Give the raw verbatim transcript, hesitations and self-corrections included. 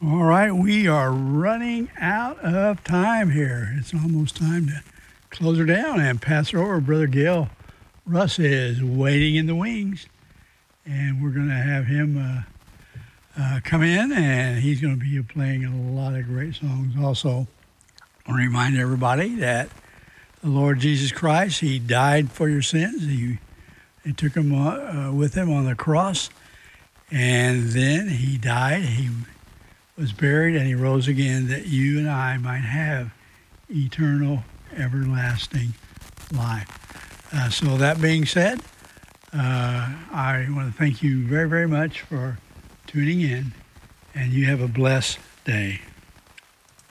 All right, we are running out of time here. It's almost time to close her down and pass her over. Brother Gil Russ is waiting in the wings, and we're going to have him uh, uh, come in, and he's going to be playing a lot of great songs also. I want to remind everybody that the Lord Jesus Christ, he died for your sins. He, he took them uh, with him on the cross, and then he died. He was buried, and he rose again that you and I might have eternal, everlasting life. Uh, so that being said, uh, I want to thank you very, very much for tuning in, and you have a blessed day.